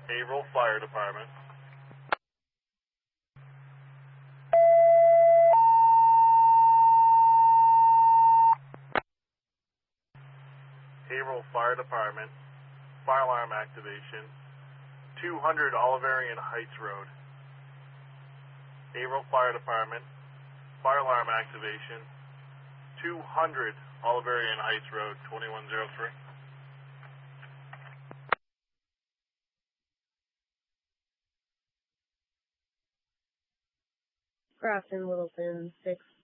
Haverhill Fire Department. Haverhill Fire Department. Fire alarm activation. 200 Oliverian Heights Road. Haverhill Fire Department. Fire alarm activation. 200 Oliverian Heights Road, 2103. Grafton, Littleton, 6